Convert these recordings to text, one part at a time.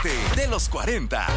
Despídete de los 40.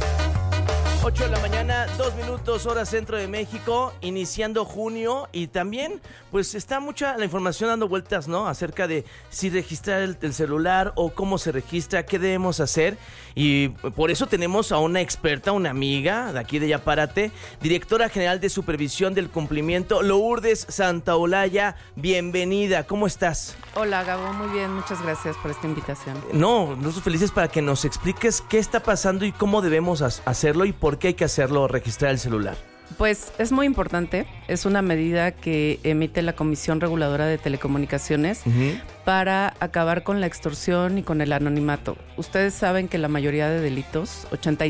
8 de la mañana, 2 minutos, hora centro de México, iniciando junio, y también pues está mucha la información dando vueltas, ¿no? Acerca de si registrar el celular o cómo se registra, qué debemos hacer, y por eso tenemos a una experta, una amiga de aquí de Yapárate, directora general de supervisión del cumplimiento, Lourdes Santaolalla. Bienvenida, ¿cómo estás? Hola Gabo, muy bien, muchas gracias por esta invitación. No, nosotros felices para que nos expliques qué está pasando y cómo debemos hacerlo y por qué hay que hacerlo, registrar el celular. Pues es muy importante, es una medida que emite la Comisión Reguladora de Telecomunicaciones para acabar con la extorsión y con el anonimato. Ustedes saben que la mayoría de delitos,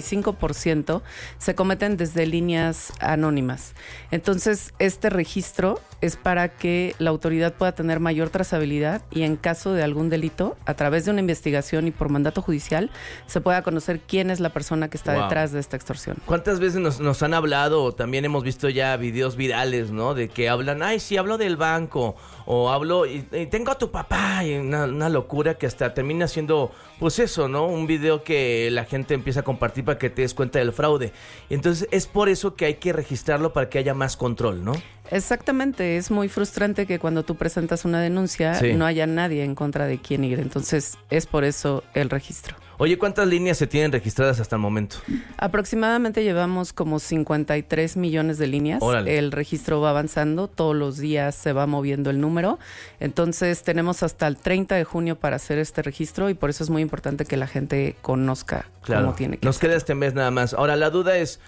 85%, se cometen desde líneas anónimas. Entonces, este registro es para que la autoridad pueda tener mayor trazabilidad y en caso de algún delito, a través de una investigación y por mandato judicial, se pueda conocer quién es la persona que está detrás de esta extorsión. ¿Cuántas veces nos han hablado? También hemos visto ya videos virales, ¿no? De que hablan, ay, sí, hablo del banco, o hablo y tengo a tu papá, y una locura que hasta termina siendo, pues eso, ¿no? Un video que la gente empieza a compartir para que te des cuenta del fraude. Y entonces es por eso que hay que registrarlo para que haya más control, ¿no? Exactamente, es muy frustrante que cuando tú presentas una denuncia no haya nadie en contra de quién ir, entonces es por eso el registro. Oye, ¿cuántas líneas se tienen registradas hasta el momento? Aproximadamente llevamos como 53 millones de líneas. Órale. El registro va avanzando, todos los días se va moviendo el número. Entonces tenemos hasta el 30 de junio para hacer este registro y por eso es muy importante que la gente conozca cómo tiene que Nos hacerlo. queda este mes nada más. Ahora, la duda es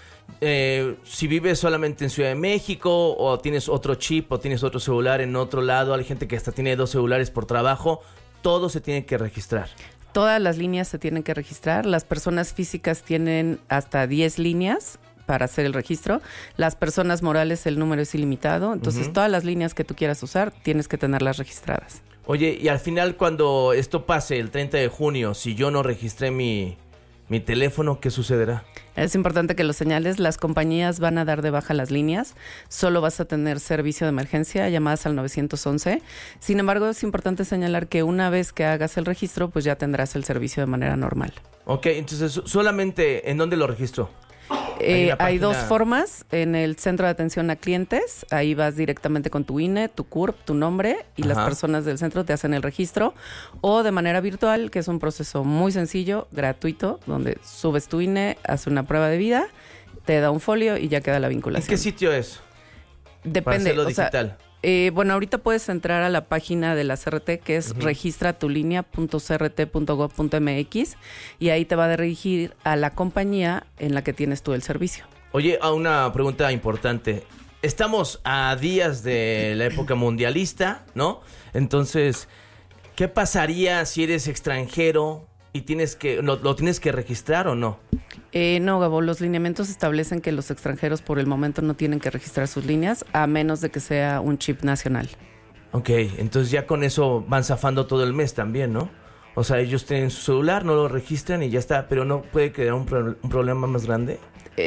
si vives solamente en Ciudad de México o tienes otro chip o tienes otro celular en otro lado. Hay gente que hasta tiene 2 celulares por trabajo. Todo se tiene que registrar. Todas las líneas se tienen que registrar. Las personas físicas tienen hasta 10 líneas para hacer el registro. Las personas morales, el número es ilimitado. Entonces, todas las líneas que tú quieras usar, tienes que tenerlas registradas. Oye, y al final cuando esto pase, el 30 de junio, si yo no registré mi teléfono, ¿qué sucederá? Es importante que lo señales. Las compañías van a dar de baja las líneas. Solo vas a tener servicio de emergencia, llamadas al 911. Sin embargo, es importante señalar que una vez que hagas el registro, pues ya tendrás el servicio de manera normal. Ok, entonces, solamente, ¿en dónde lo registro? Hay 2 formas. En el centro de atención a clientes, ahí vas directamente con tu INE, tu CURP, tu nombre y las personas del centro te hacen el registro. O de manera virtual, que es un proceso muy sencillo, gratuito, donde subes tu INE, haces una prueba de vida, te da un folio y ya queda la vinculación. ¿En qué sitio es? Depende. Para hacerlo digital. Bueno, ahorita puedes entrar a la página de la CRT, que es registratulinea.crt.gov.mx, y ahí te va a dirigir a la compañía en la que tienes tú el servicio. Oye, una pregunta importante. Estamos a días de la época mundialista, ¿no? Entonces, ¿qué pasaría si eres extranjero y lo tienes que registrar o no? No, Gabo, los lineamientos establecen que los extranjeros por el momento no tienen que registrar sus líneas, a menos de que sea un chip nacional. Ok, entonces ya con eso van zafando todo el mes también, ¿no? O sea, ellos tienen su celular, no lo registran y ya está, pero ¿no puede quedar un problema más grande?